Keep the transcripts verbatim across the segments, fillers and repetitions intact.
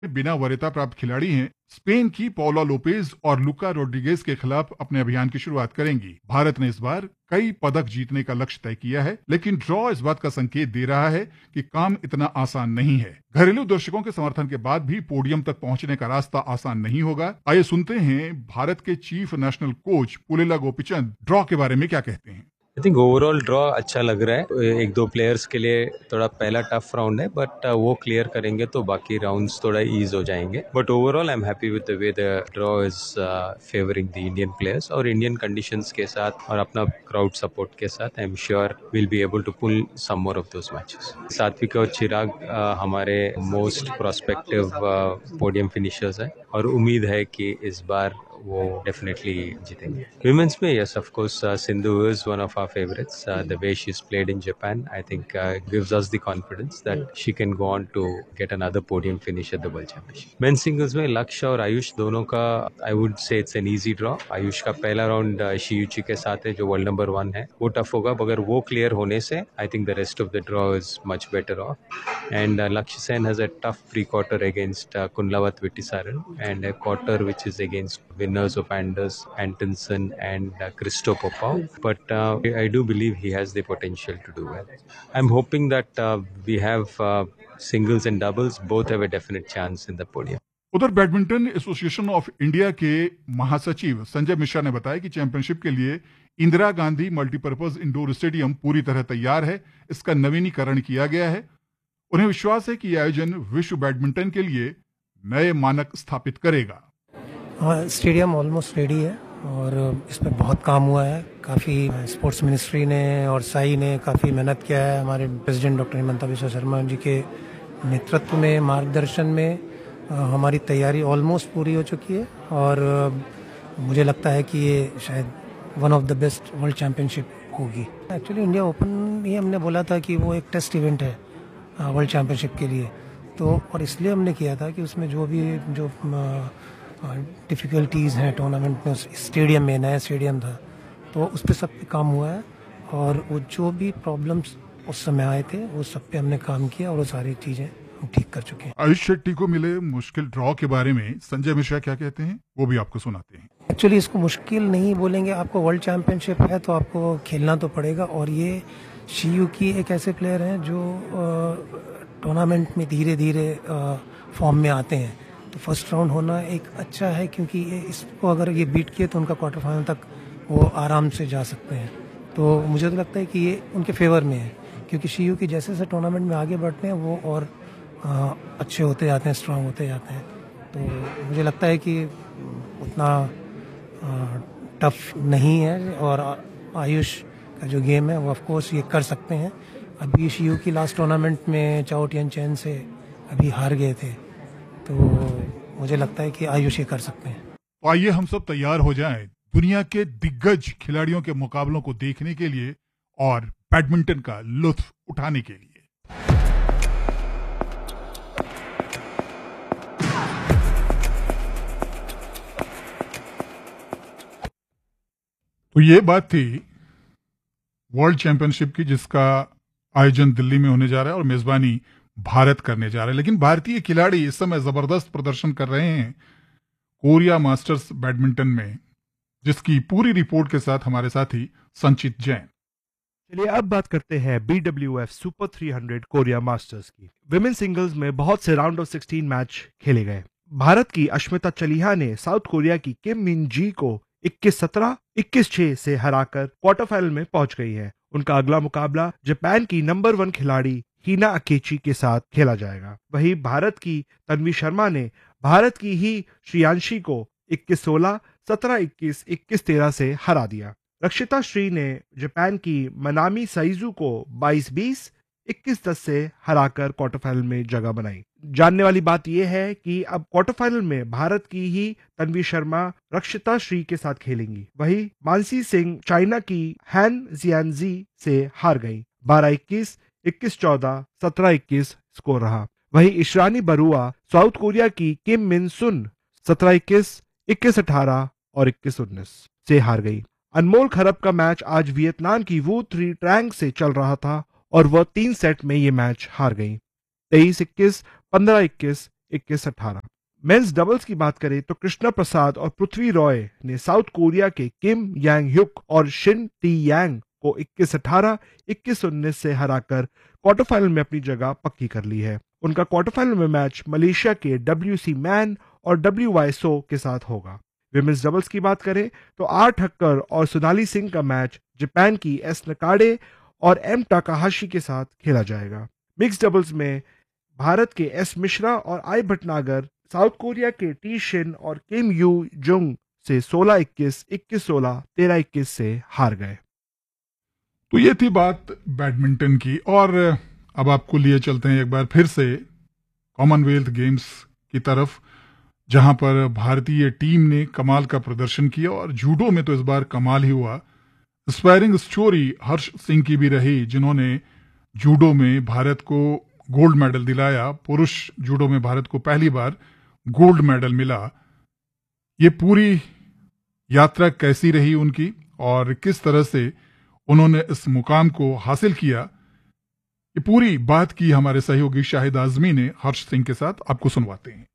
बिना वरीयता प्राप्त खिलाड़ी हैं। स्पेन की पौला लोपेज और लुका रोड्रिगेज के खिलाफ अपने अभियान की शुरुआत करेंगी। भारत ने इस बार कई पदक जीतने का लक्ष्य तय किया है, लेकिन ड्रॉ इस बात का संकेत दे रहा है कि काम इतना आसान नहीं है। घरेलू दर्शकों के समर्थन के बाद भी पोडियम तक पहुंचने का रास्ता आसान नहीं होगा। आइए सुनते हैं भारत के chief national coach Pullela Gopichand draw के बारे में क्या कहते हैं। आई थिंक ओवरऑल ड्रॉ अच्छा लग रहा है। एक दो प्लेयर्स के लिए थोड़ा पहला टफ राउंड है, बट वो क्लियर करेंगे तो बाकी राउंड्स थोड़ा ईज हो जाएंगे। But overall I am happy with the way the draw is favouring the Indian players, और इंडियन कंडीशंस के साथ और अपना क्राउड सपोर्ट के साथ I am sure will be able to pull some more of those matches. सात्विक और चिराग uh, हमारे मोस्ट प्रोस्पेक्टिव पोडियम फिनिशर्स है, और उम्मीद है कि इस बार वो डेफिनेटली जीतेंगे। विमेंस में yes of course Sindhu is one of our favourites. The way she is played in Japan I think gives us the confidence that she can go on to get another podium finish at the world championship. Main singles में लक्ष्य और आयुष दोनों का I would say it's an easy draw. Ayush का पहला round शियुची के साथ है जो वर्ल्ड नंबर वन है, वो टफ होगा। मगर वो क्लियर होने से I think the rest of the draw is much better of. And लक्ष्य Sen has a tough pre quarter against कुंडलावत विट्टिसारन and a quarter which is against winners of Anders, Antonsen and uh, Christo Popov. But uh, I do believe he has the potential to do well. I'm hoping that uh, we have uh, singles and doubles, both have a definite chance in the podium. उधर badminton association of India के महासचिव संजय मिश्रा ने बताया कि championship के लिए Indira Gandhi multipurpose indoor stadium पूरी तरह तैयार है। इसका नवीनीकरण किया गया है। उन्हें विश्वास है कि यह आयोजन विश्व बैडमिंटन के लिए नए मानक स्थापित करेगा। हाँ, स्टेडियम ऑलमोस्ट रेडी है और इस पर बहुत काम हुआ है। काफ़ी स्पोर्ट्स मिनिस्ट्री ने और साई ने काफ़ी मेहनत किया है। हमारे प्रेसिडेंट डॉक्टर हिमंता बिस्वा शर्मा जी के नेतृत्व में, मार्गदर्शन में हमारी तैयारी ऑलमोस्ट पूरी हो चुकी है, और मुझे लगता है कि ये शायद one of the best world championship होगी। एक्चुअली इंडिया ओपन ही हमने बोला था कि वो एक टेस्ट इवेंट है वर्ल्ड चैम्पियनशिप के लिए, तो और इसलिए हमने किया था कि उसमें जो भी जो डिफ़िकल्टीज़ हैं टूर्नामेंट में, उस स्टेडियम में, नया स्टेडियम था, तो उस पर सब पे काम हुआ है, और वो जो भी प्रॉब्लम्स उस समय आए थे वो सब पे हमने काम किया और वो सारी चीज़ें हम ठीक कर चुके हैं। आयुष शेट्टी को मिले मुश्किल ड्रॉ के बारे में संजय मिश्रा क्या कहते हैं, वो भी आपको सुनाते हैं। एक्चुअली इसको मुश्किल नहीं बोलेंगे, आपको वर्ल्ड चैम्पियनशिप है तो आपको खेलना तो पड़ेगा, और ये शीयू की एक ऐसे प्लेयर हैं जो टूर्नामेंट में धीरे धीरे फॉर्म में आते हैं, तो फर्स्ट राउंड होना एक अच्छा है, क्योंकि ये इसको अगर ये बीट किए तो उनका क्वार्टर फाइनल तक वो आराम से जा सकते हैं। तो मुझे तो लगता है कि ये उनके फेवर में है, क्योंकि शीयू की जैसे जैसे टूर्नामेंट में आगे बढ़ते हैं वो और आ, अच्छे होते जाते हैं, स्ट्रांग होते जाते हैं। तो मुझे लगता है कि उतना टफ नहीं है, और आयुष का जो गेम है वो ऑफ कोर्स ये कर सकते हैं। अभी शीयू की लास्ट टूर्नामेंट में चाओ टियन चैन से अभी हार गए थे, तो मुझे लगता है कि आयुष ये कर सकते हैं। तो आइए हम सब तैयार हो जाएं दुनिया के दिग्गज खिलाड़ियों के मुकाबलों को देखने के लिए और बैडमिंटन का लुत्फ उठाने के लिए। तो ये बात थी वर्ल्ड चैंपियनशिप की, जिसका आयोजन दिल्ली में होने जा रहा है और मेजबानी भारत करने जा रहा है। लेकिन भारतीय खिलाड़ी इस समय जबरदस्त प्रदर्शन कर रहे हैं कोरिया मास्टर्स बैडमिंटन में, जिसकी पूरी रिपोर्ट के साथ हमारे साथी संचित जैन। चलिए अब बात करते हैं बी डब्ल्यू एफ सुपर तीन सौ कोरिया मास्टर्स की। विमेन सिंगल्स में बहुत से राउंड ऑफ सोलह मैच खेले गए। भारत की अश्मिता चलिहा ने साउथ कोरिया की किम मिन जी को इक्कीस सत्रह, इक्कीस छह से हराकर क्वार्टर फाइनल में पहुंच गई है। उनका अगला मुकाबला जापान की नंबर वन खिलाड़ी हिना अकेची के साथ खेला जाएगा। वहीं भारत की तन्वी शर्मा ने भारत की ही श्रेयांशी को इक्कीस सोलह, सत्रह इक्कीस, इक्कीस तेरह से हरा दिया। रक्षिता श्री ने जापान की मनामी साइजू को बाईस बीस, इक्कीस दस से हराकर क्वार्टर फाइनल में जगह बनाई। जानने वाली बात यह है कि अब क्वार्टर फाइनल में भारत की ही तन्वी शर्मा रक्षिता श्री के साथ खेलेंगी। वहीं मानसी सिंह चाइना की हैन जियानजी से हार गई। बारह इक्कीस, इक्कीस चौदह, सत्रह इक्कीस स्कोर रहा। वहीं इशरानी बरुआ साउथ कोरिया की किम मिन सुन सत्रह इक्कीस, इक्कीस अठारह और इक्कीस उन्नीस से हार गई। अनमोल खरब का मैच आज वियतनाम की वू थ्री ट्रैंग से चल रहा था और वह तीन सेट में ये मैच हार गई। तेईस इक्कीस, पंद्रह इक्कीस, इक्कीस अठारह। मेंस डबल्स की बात करें तो कृष्णा प्रसाद और पृथ्वी रॉय ने साउथ कोरिया के किम यांग ह्युक और शिन टी यांग को इक्कीस अठारह, इक्कीस उन्नीस से हराकर क्वार्टर फाइनल में अपनी जगह पक्की कर ली है। उनका क्वार्टर फाइनल में मैच मलेशिया के डब्ल्यू सी मैन और डब्ल्यू वाई सो के साथ होगा। विमेंस डबल्स की बात करें तो आर ठक्कर और सोनाली सिंह का मैच जापान की एस नकाडे और एम टाकाहाशी के साथ खेला जाएगा। मिक्स डबल्स में भारत के एस मिश्रा और आई भटनागर साउथ कोरिया के टी शिन और किम यू जुंग से सोलह इक्कीस, इक्कीस सोलह, तेरह इक्कीस से हार गए। तो ये थी बात बैडमिंटन की, और अब आपको लिए चलते हैं एक बार फिर से कॉमनवेल्थ गेम्स की तरफ, जहां पर भारतीय टीम ने कमाल का प्रदर्शन किया, और जूडो में तो इस बार कमाल ही हुआ। इंस्पायरिंग स्टोरी हर्ष सिंह की भी रही, जिन्होंने जूडो में भारत को गोल्ड मेडल दिलाया। पुरुष जूडो में भारत को पहली बार गोल्ड मेडल मिला। ये पूरी यात्रा कैसी रही उनकी और किस तरह से उन्होंने इस मुकाम को हासिल किया, ये पूरी बात की हमारे सहयोगी शाहिद आजमी ने हर्ष सिंह के साथ। आपको सुनवाते हैं।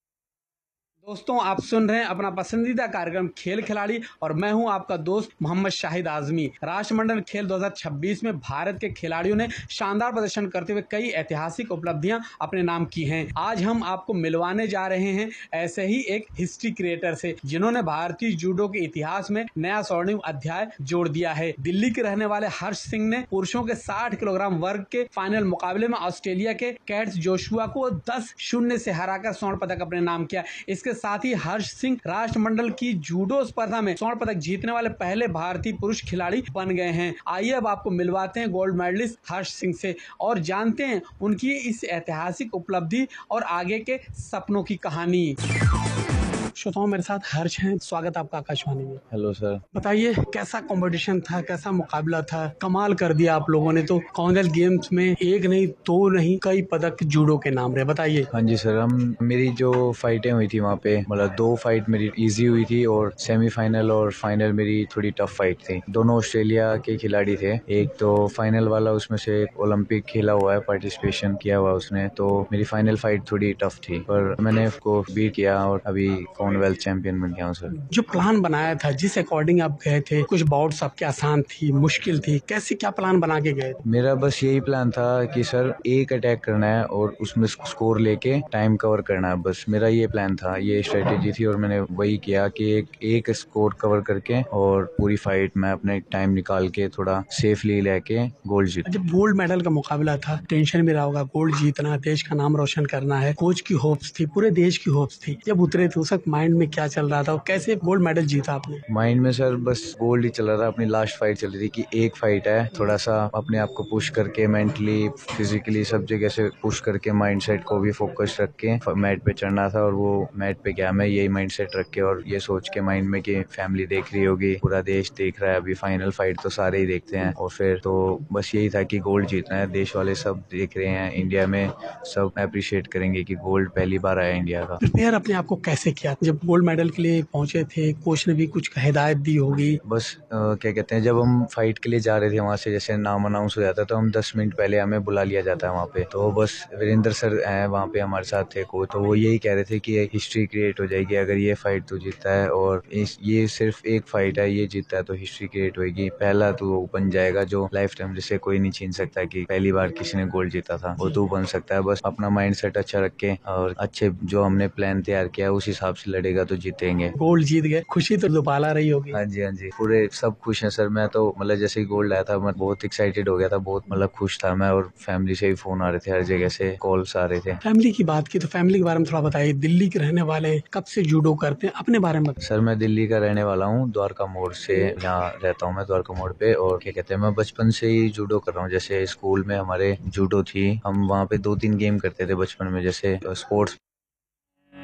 दोस्तों, आप सुन रहे हैं अपना पसंदीदा कार्यक्रम खेल खिलाड़ी, और मैं हूं आपका दोस्त मोहम्मद शाहिद आजमी। राष्ट्रमंडल खेल दो हज़ार छब्बीस में भारत के खिलाड़ियों ने शानदार प्रदर्शन करते हुए कई ऐतिहासिक उपलब्धियां अपने नाम की हैं। आज हम आपको मिलवाने जा रहे हैं ऐसे ही एक हिस्ट्री क्रिएटर से, जिन्होंने भारतीय जूडो के इतिहास में नया स्वर्णिम अध्याय जोड़ दिया है। दिल्ली के रहने वाले हर्ष सिंह ने पुरुषों के साठ किलोग्राम वर्ग के फाइनल मुकाबले में ऑस्ट्रेलिया के कैट्स जोशुआ को दस शून्य से हराकर स्वर्ण पदक अपने नाम किया। इसके साथ ही हर्ष सिंह राष्ट्रमंडल की जूडो स्पर्धा में स्वर्ण पदक जीतने वाले पहले भारतीय पुरुष खिलाड़ी बन गए हैं। आइए अब आपको मिलवाते हैं गोल्ड मेडलिस्ट हर्ष सिंह से और जानते हैं उनकी इस ऐतिहासिक उपलब्धि और आगे के सपनों की कहानी। श्रोताओं, मेरे साथ हर्ष हैं। स्वागत आपका आकाशवाणी में। Hello sir. बताइए, कैसा कंपटीशन था, कैसा मुकाबला था? कमाल कर दिया आप लोगों ने तो। कॉमनवेल्थ गेम्स में एक नहीं, दो नहीं, कई पदक जूडो के नाम रहे। बताइए। हाँ जी सर, हम मेरी जो फाइटें हुई थी वहाँ पे, मतलब दो फाइट मेरी इजी हुई थी और सेमीफाइनल और फाइनल मेरी थोड़ी टफ फाइट थी। दोनों ऑस्ट्रेलिया के खिलाड़ी थे। एक तो फाइनल वाला उसमें से ओलंपिक खेला हुआ है, पार्टिसिपेशन किया हुआ उसने, तो मेरी फाइनल फाइट थोड़ी टफ थी, पर मैंने उसको बीट किया और अभी कॉमनवेल्थ चैंपियन बन गया हूँ सर। जो प्लान बनाया था, जिस अकॉर्डिंग आप गए थे, कुछ बाउट्स आपके आसान थी, मुश्किल थी, कैसे क्या प्लान बना के गए? मेरा बस यही प्लान था कि सर एक अटैक करना है और उसमें स्कोर लेके टाइम कवर करना है, बस मेरा ये प्लान था, ये स्ट्रेटेजी थी और मैंने वही किया कि एक एक स्कोर कवर करके और पूरी फाइट में अपने टाइम निकाल के थोड़ा सेफली लेके गोल्ड जीत। जब गोल्ड मेडल का मुकाबला था, टेंशन भी रहा होगा, गोल्ड जीतना, देश का नाम रोशन करना है, कोच की होप्स थी, पूरे देश की होप्स थी। जब उतरे थे उस वक्त माइंड में क्या चल रहा था और कैसे गोल्ड मेडल जीता आपने? माइंड में सर बस गोल्ड ही चल रहा था। अपनी लास्ट फाइट चल रही थी कि एक फाइट है, थोड़ा सा अपने आप को पुश करके मेंटली फिजिकली सब जगह से पुश करके माइंडसेट को भी फोकस रख के मैट पे चढ़ना था। और वो मैट पे गया मैं यही माइंडसेट रख के और ये सोच के माइंड में कि फैमिली देख रही होगी, पूरा देश देख रहा है, अभी फाइनल फाइट तो सारे ही देखते हैं, और फिर तो बस यही था कि गोल्ड जीतना है। देश वाले सब देख रहे हैं, इंडिया में सब अप्रिशिएट करेंगे कि गोल्ड पहली बार आया इंडिया का। प्रिपेयर अपने आप को कैसे किया जब गोल्ड मेडल के लिए पहुंचे थे? कोच ने भी कुछ हिदायत दी होगी? बस आ, क्या कहते हैं, जब हम फाइट के लिए जा रहे थे वहाँ से, जैसे नाम अनाउंस हो जाता तो हम दस मिनट पहले हमें बुला लिया जाता है वहाँ पे। तो बस वीरेंद्र सर हैं वहाँ पे हमारे साथ थे कोच, तो वो यही कह रहे थे कि एक हिस्ट्री क्रिएट हो जाएगी अगर ये फाइट तो जीतता है, और इस ये सिर्फ एक फाइट है, ये जीतता है तो हिस्ट्री क्रिएट होगी, पहला तो वो बन जाएगा जो लाइफ टाइम जिसे कोई नहीं छीन सकता कि पहली बार किसी ने गोल्ड जीता था, वो तो बन सकता है। बस अपना माइंड सेट अच्छा रख के और अच्छे जो हमने प्लान तैयार किया उस हिसाब से लड़ेगा तो जीतेंगे। गोल्ड जीत गए, खुशी तो दुपाला रही होगी। हाँ जी हाँ जी, पूरे सब खुश हैं सर। मैं तो मतलब जैसे ही गोल्ड आया था मैं बहुत एक्साइटेड हो गया था, बहुत मतलब खुश था मैं, और फैमिली से भी फोन आ रहे थे, हर जगह से कॉल्स आ रहे थे। फैमिली की बात की तो फैमिली के बारे में थोड़ा बताइए। दिल्ली के रहने वाले, कब से जूडो करते हैं, अपने बारे में? सर मैं दिल्ली का रहने वाला हूँ, द्वारका मोड़ से यहाँ रहता हूँ मैं, द्वारका मोड़ पे। और क्या कहते हैं, मैं बचपन से ही जूडो कर रहा हूँ। जैसे स्कूल में हमारे जूडो थी, हम वहाँ पे दो तीन गेम करते थे बचपन में, जैसे स्पोर्ट्स